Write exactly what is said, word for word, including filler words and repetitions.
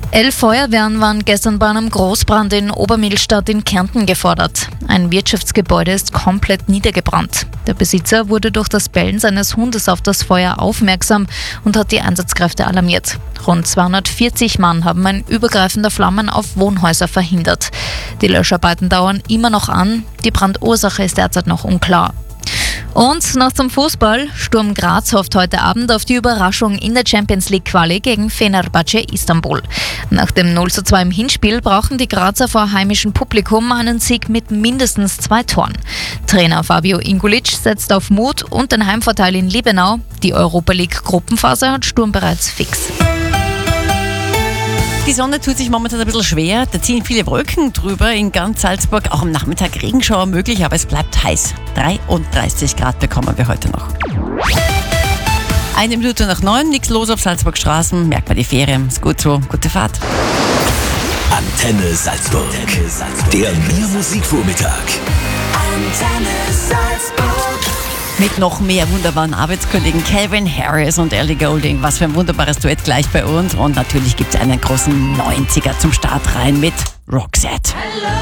Elf Feuerwehren waren gestern bei einem Großbrand in Obermillstadt in Kärnten gefordert. Ein Wirtschaftsgebäude ist komplett niedergebrannt. Der Besitzer wurde durch das Bellen seines Hundes auf das Feuer aufmerksam und hat die Einsatzkräfte alarmiert. Rund zweihundertvierzig Mann haben ein Übergreifen der Flammen auf Wohnhäuser verhindert. Die Löscharbeiten dauern immer noch an. Die Brandursache ist derzeit noch unklar. Und noch zum Fußball. Sturm Graz hofft heute Abend auf die Überraschung in der Champions League Quali gegen Fenerbahce Istanbul. Nach dem null zu zwei im Hinspiel brauchen die Grazer vor heimischem Publikum einen Sieg mit mindestens zwei Toren. Trainer Fabio Ingulic setzt auf Mut und den Heimvorteil in Liebenau. Die Europa League Gruppenphase hat Sturm bereits fix. Die Sonne tut sich momentan ein bisschen schwer, da ziehen viele Wolken drüber in ganz Salzburg, auch am Nachmittag Regenschauer möglich, aber es bleibt heiß. dreiunddreißig Grad bekommen wir heute noch. Eine Minute nach neun, nichts los auf Salzburg Straßen, merkt man die Ferien, ist gut so, gute Fahrt. Antenne Salzburg, Antenne Salzburg. Der Mehr Musikvormittag. Antenne Salzburg. Mit noch mehr wunderbaren Arbeitskollegen Calvin Harris und Ellie Goulding. Was für ein wunderbares Duett gleich bei uns. Und natürlich gibt es einen großen neunziger zum Start rein mit Roxette.